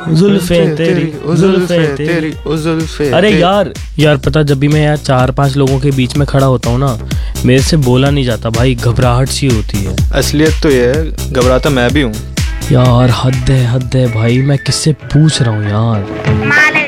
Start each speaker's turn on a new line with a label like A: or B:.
A: जुल्फे तेरी, जुल्फे तेरी, जुल्फे। अरे यार पता, जब भी मैं यार 4-5 लोगों के बीच में खड़ा होता हूँ ना, मेरे से बोला नहीं जाता भाई, घबराहट सी होती है।
B: असलियत तो ये है, घबराता मैं भी हूँ
A: यार। हद है भाई, मैं किससे पूछ रहा हूँ यार।